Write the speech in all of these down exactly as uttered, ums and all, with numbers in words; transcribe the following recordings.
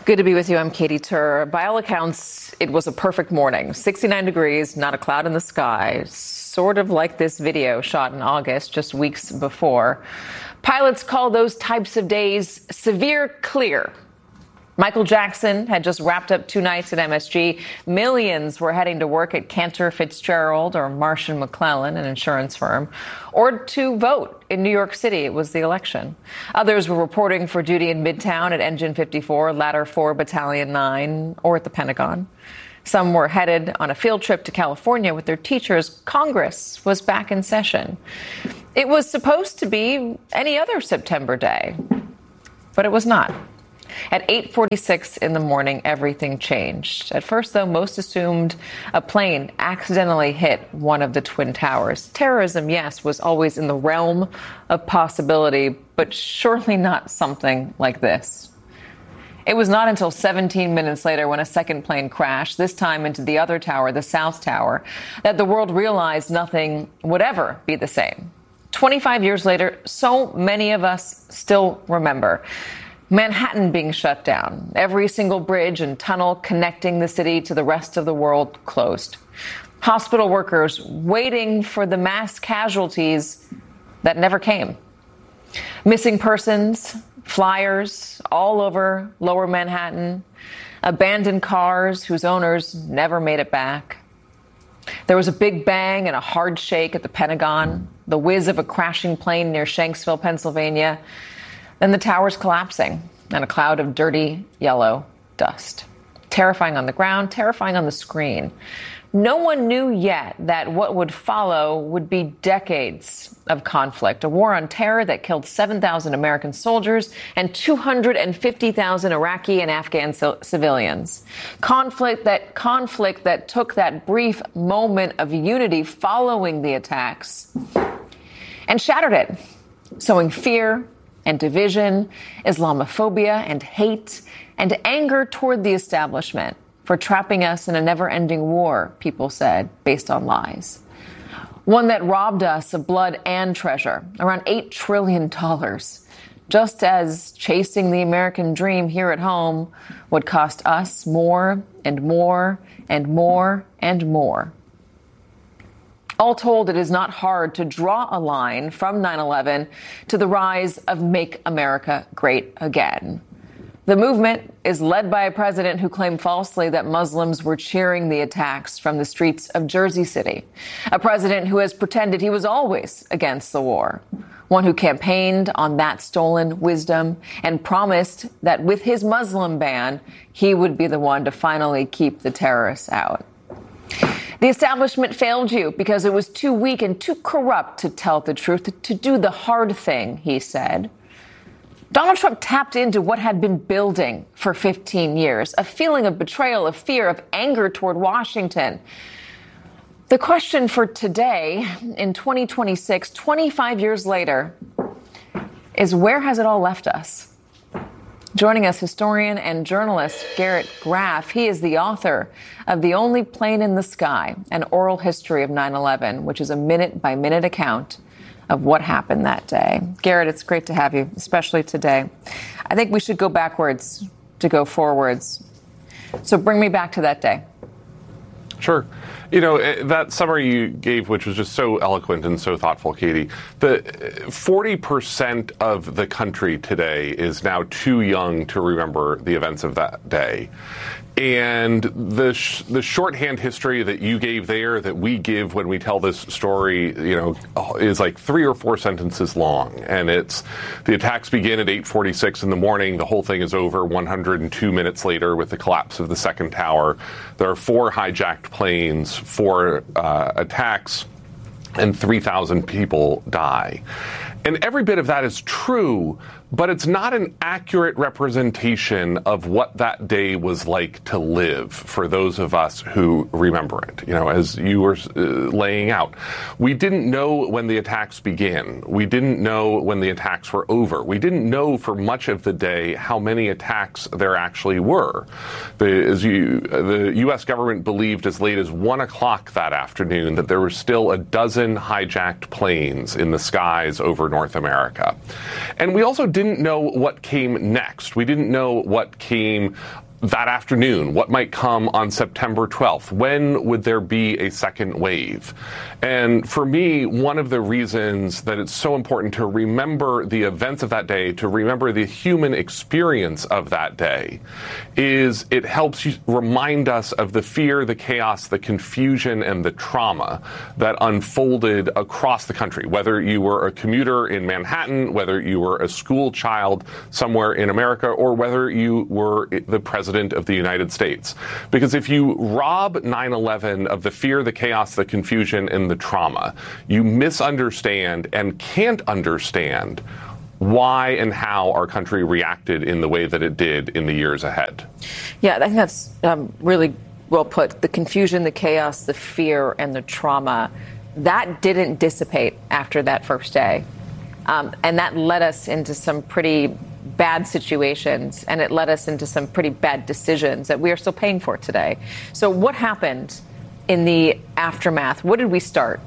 Good to be with you. I'm Katie Tur. By all accounts, it was a perfect morning. sixty-nine degrees, not a cloud in the sky. Sort of like this video shot in August, just weeks before. Pilots call those types of days severe clear. Michael Jackson had just wrapped up two nights at M S G. Millions were heading to work at Cantor Fitzgerald or Marsh and McLennan, an insurance firm, or to vote in New York City. It was the election. Others were reporting for duty in Midtown at Engine fifty-four, Ladder four, Battalion nine, or at the Pentagon. Some were headed on a field trip to California with their teachers. Congress was back in session. It was supposed to be any other September day, but it was not. At eight forty-six in the morning, everything changed. At first, though, most assumed a plane accidentally hit one of the Twin Towers. Terrorism, yes, was always in the realm of possibility, but surely not something like this. It was not until seventeen minutes later, when a second plane crashed, this time into the other tower, the South Tower, that the world realized nothing would ever be the same. twenty-five years later, so many of us still remember Manhattan being shut down, every single bridge and tunnel connecting the city to the rest of the world closed. Hospital workers waiting for the mass casualties that never came. Missing persons, flyers all over Lower Manhattan, abandoned cars whose owners never made it back. There was a big bang and a hard shake at the Pentagon, the whiz of a crashing plane near Shanksville, Pennsylvania. Then the towers collapsing and a cloud of dirty yellow dust. Terrifying on the ground, terrifying on the screen. No one knew yet that what would follow would be decades of conflict, a war on terror that killed seven thousand American soldiers and two hundred fifty thousand Iraqi and Afghan civilians. Conflict that conflict that took that brief moment of unity following the attacks and shattered it, sowing fear and division, Islamophobia and hate, and anger toward the establishment for trapping us in a never-ending war, people said, based on lies. One that robbed us of blood and treasure, around eight trillion dollars, just as chasing the American dream here at home would cost us more and more and more and more. All told, it is not hard to draw a line from nine eleven to the rise of Make America Great Again. The movement is led by a president who claimed falsely that Muslims were cheering the attacks from the streets of Jersey City. A president who has pretended he was always against the war. One who campaigned on that stolen wisdom and promised that with his Muslim ban, he would be the one to finally keep the terrorists out. The establishment failed you because it was too weak and too corrupt to tell the truth, to do the hard thing, he said. Donald Trump tapped into what had been building for fifteen years, a feeling of betrayal, of fear, of anger toward Washington. The question for today, in twenty twenty-six, twenty-five years later, is where has it all left us? Joining us, historian and journalist Garrett Graff. He is the author of The Only Plane in the Sky, an oral history of nine eleven, which is a minute-by-minute account of what happened that day. Garrett, it's great to have you, especially today. I think we should go backwards to go forwards. So bring me back to that day. Sure. You know, that summary you gave, which was just so eloquent and so thoughtful, Katie, the forty percent of the country today is now too young to remember the events of that day. And the sh- the shorthand history that you gave there, that we give when we tell this story, you know, is like three or four sentences long. And it's the attacks begin at eight forty-six in the morning. The whole thing is over one hundred two minutes later with the collapse of the second tower. There are four hijacked planes, four uh, attacks, and three thousand people die. And every bit of that is true, but it's not an accurate representation of what that day was like to live for those of us who remember it. You know, as you were uh, laying out, we didn't know when the attacks began. We didn't know when the attacks were over. We didn't know for much of the day how many attacks there actually were. The, as you, the U S government believed as late as one o'clock that afternoon that there were still a dozen hijacked planes in the skies over North America. And we also didn't know what came next. We didn't know what came that afternoon, what might come on September twelfth. When would there be a second wave? And for me, one of the reasons that it's so important to remember the events of that day, to remember the human experience of that day, is it helps you remind us of the fear, the chaos, the confusion, and the trauma that unfolded across the country, whether you were a commuter in Manhattan, whether you were a school child somewhere in America, or whether you were the president of the United States. Because if you rob nine eleven of the fear, the chaos, the confusion, and the trauma, you misunderstand and can't understand why and how our country reacted in the way that it did in the years ahead. Yeah, I think that's um, really well put. The confusion, the chaos, the fear, and the trauma, that didn't dissipate after that first day. Um, and that led us into some pretty bad situations, and it led us into some pretty bad decisions that we are still paying for today. So what happened in the aftermath? What did we start?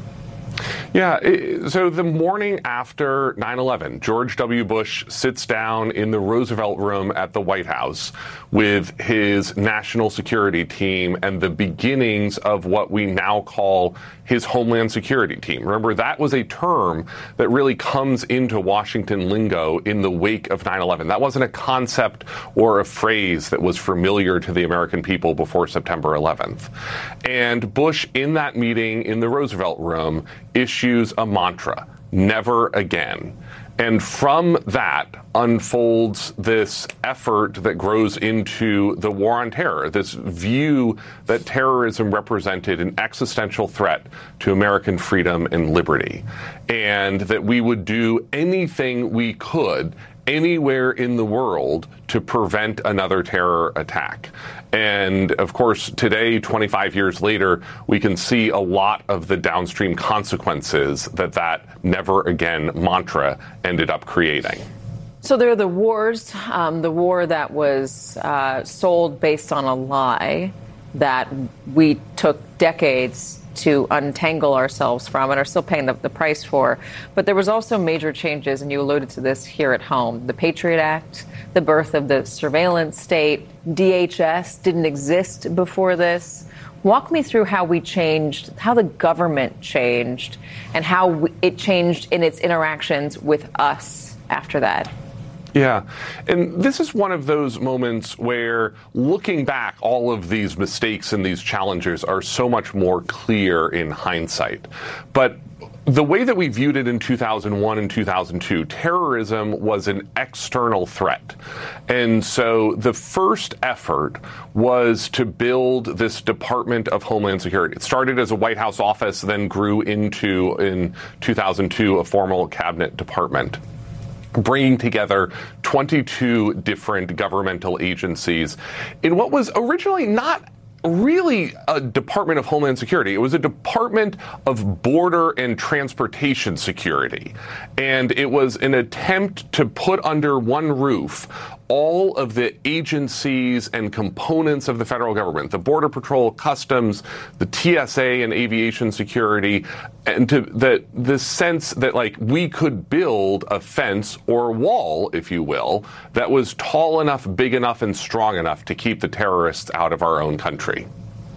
Yeah, so the morning after nine eleven, George W. Bush sits down in the Roosevelt Room at the White House with his national security team and the beginnings of what we now call his Homeland Security team. Remember, that was a term that really comes into Washington lingo in the wake of nine eleven. That wasn't a concept or a phrase that was familiar to the American people before September eleventh. And Bush, in that meeting in the Roosevelt Room, issues a mantra: never again. And from that unfolds this effort that grows into the war on terror, this view that terrorism represented an existential threat to American freedom and liberty, and that we would do anything we could anywhere in the world to prevent another terror attack. And of course, today, twenty-five years later, we can see a lot of the downstream consequences that that never again mantra ended up creating. So there are the wars, um, the war that was uh, sold based on a lie that we took decades to untangle ourselves from and are still paying the, the price for. But there was also major changes, and you alluded to this here at home. The Patriot Act, the birth of the surveillance state, D H S didn't exist before this. Walk me through how we changed, how the government changed, and how we, it changed in its interactions with us after that. Yeah. And this is one of those moments where, looking back, all of these mistakes and these challenges are so much more clear in hindsight. But the way that we viewed it in two thousand one and two thousand two, terrorism was an external threat. And so the first effort was to build this Department of Homeland Security. It started as a White House office, then grew into, in two thousand two, a formal cabinet department, bringing together twenty-two different governmental agencies in what was originally not really a Department of Homeland Security. It was a Department of Border and Transportation Security. And it was an attempt to put under one roof all of the agencies and components of the federal government, the Border Patrol, Customs, the T S A and aviation security, and to the, the sense that, like, we could build a fence or wall, if you will, that was tall enough, big enough, and strong enough to keep the terrorists out of our own country.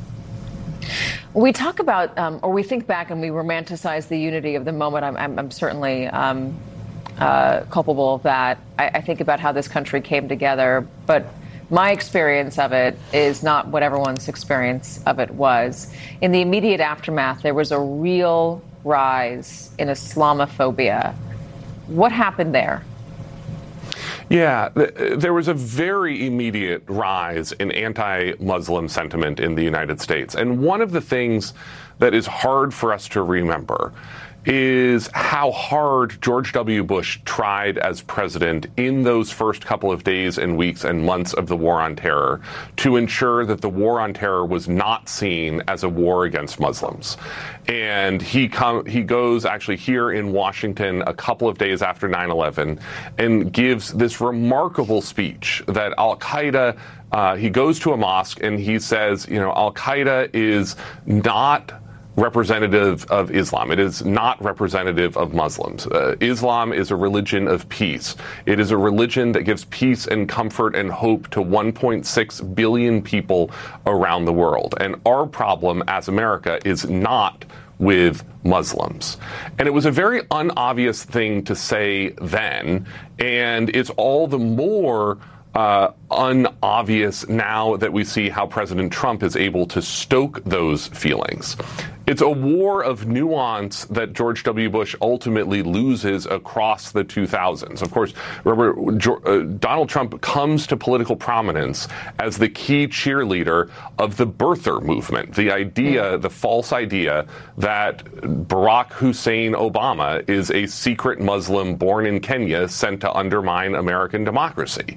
We talk about, um, or we think back and we romanticize the unity of the moment. I'm, I'm, I'm certainly um, uh, culpable of that. I, I think about how this country came together, but my experience of it is not what everyone's experience of it was. In the immediate aftermath, there was a real rise in Islamophobia. What happened there? Yeah, there was a very immediate rise in anti-Muslim sentiment in the United States. And one of the things that is hard for us to remember is how hard George W. Bush tried as president in those first couple of days and weeks and months of the war on terror to ensure that the war on terror was not seen as a war against Muslims. And he com- he goes actually here in Washington a couple of days after nine eleven and gives this remarkable speech that Al-Qaeda, uh, he goes to a mosque and he says, you know, Al-Qaeda is not representative of Islam. It is not representative of Muslims. Uh, Islam is a religion of peace. It is a religion that gives peace and comfort and hope to one point six billion people around the world. And our problem as America is not with Muslims. And it was a very unobvious thing to say then, and it's all the more Uh, unobvious now that we see how President Trump is able to stoke those feelings. It's a war of nuance that George W. Bush ultimately loses across the two thousands. Of course, remember, uh, Donald Trump comes to political prominence as the key cheerleader of the birther movement, the idea, the false idea that Barack Hussein Obama is a secret Muslim born in Kenya sent to undermine American democracy.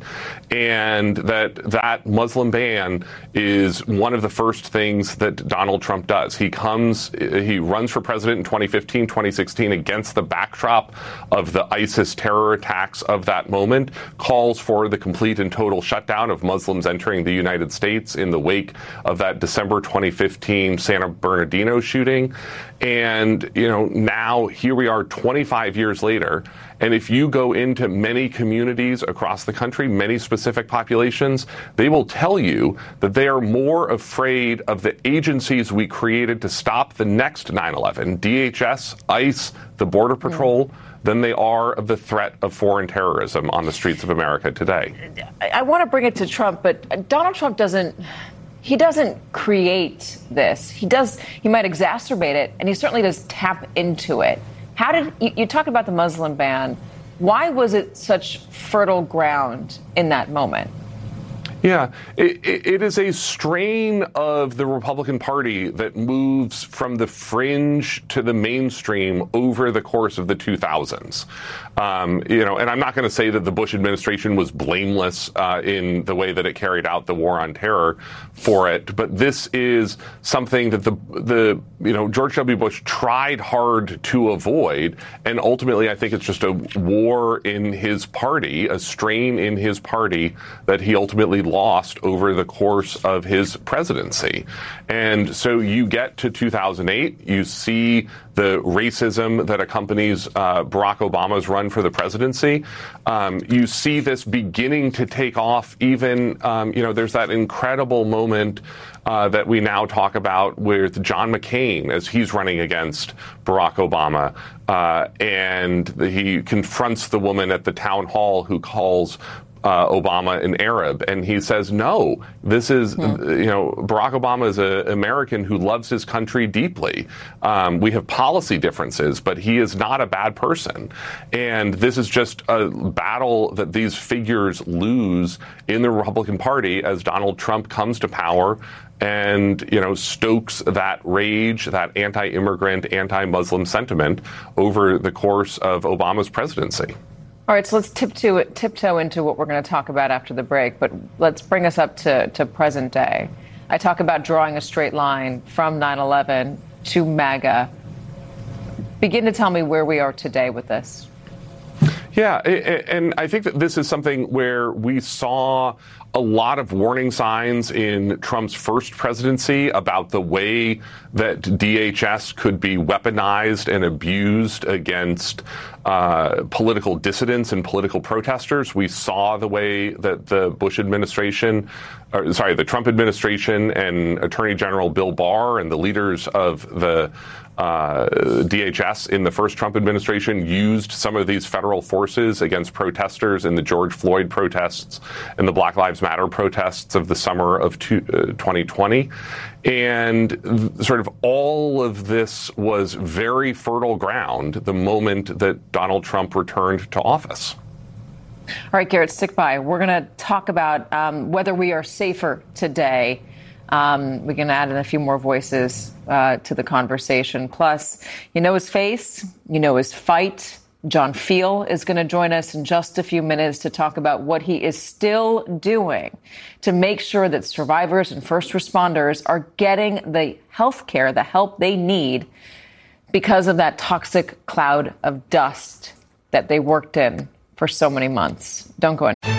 And that that Muslim ban is one of the first things that Donald Trump does. He comes, he runs for president in twenty fifteen, twenty sixteen against the backdrop of the ISIS terror attacks of that moment, calls for the complete and total shutdown of Muslims entering the United States in the wake of that December twenty fifteen San Bernardino shooting. And, you know, now here we are twenty-five years later. And if you go into many communities across the country, many specific populations, they will tell you that they are more afraid of the agencies we created to stop the next nine eleven, D H S, ICE, the Border Patrol, than they are of the threat of foreign terrorism on the streets of America today. I want to bring it to Trump, but Donald Trump doesn't, he doesn't create this. He does, he might exacerbate it, and he certainly does tap into it. How did, you, you talked about the Muslim ban. Why was it such fertile ground in that moment? Yeah, it, it is a strain of the Republican Party that moves from the fringe to the mainstream over the course of the two thousands. Um, you know, and I'm not going to say that the Bush administration was blameless uh, in the way that it carried out the war on terror for it, but this is something that the the you know George W. Bush tried hard to avoid, and ultimately I think it's just a war in his party, a strain in his party that he ultimately lost over the course of his presidency. And so you get to two thousand eight, you see the racism that accompanies uh, Barack Obama's run for the presidency. Um, you see this beginning to take off even, um, you know, there's that incredible moment uh, that we now talk about with John McCain as he's running against Barack Obama. Uh, and he confronts the woman at the town hall who calls Uh, Obama an Arab, and he says, no, this is, hmm. you know, Barack Obama is an American who loves his country deeply. Um, we have policy differences, but he is not a bad person. And this is just a battle that these figures lose in the Republican Party as Donald Trump comes to power and, you know, stokes that rage, that anti-immigrant, anti-Muslim sentiment over the course of Obama's presidency. All right, so let's tiptoe, tiptoe into what we're going to talk about after the break, but let's bring us up to, to present day. I talk about drawing a straight line from nine eleven to MAGA. Begin to tell me where we are today with this. Yeah, and I think that this is something where we saw a lot of warning signs in Trump's first presidency about the way that D H S could be weaponized and abused against uh, political dissidents and political protesters. We saw the way that the Bush administration, or, sorry, the Trump administration and Attorney General Bill Barr and the leaders of the Uh, D H S in the first Trump administration used some of these federal forces against protesters in the George Floyd protests and the Black Lives Matter protests of the summer of two, uh, twenty twenty. And th- sort of all of this was very fertile ground the moment that Donald Trump returned to office. All right, Garrett, stick by. We're going to talk about um, whether we are safer today. Um, we can add in a few more voices uh, to the conversation. Plus, you know his face, you know his fight. John Feal is going to join us in just a few minutes to talk about what he is still doing to make sure that survivors and first responders are getting the health care, the help they need because of that toxic cloud of dust that they worked in for so many months. Don't go in.